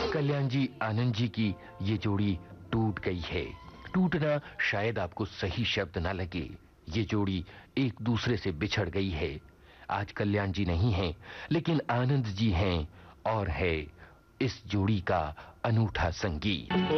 कल्याण जी आनंद जी की ये जोड़ी टूट गई है। टूटना शायद आपको सही शब्द ना लगे, ये जोड़ी एक दूसरे से बिछड़ गई है। आज कल्याण जी नहीं हैं, लेकिन आनंद जी हैं और है इस जोड़ी का अनूठा संगीत।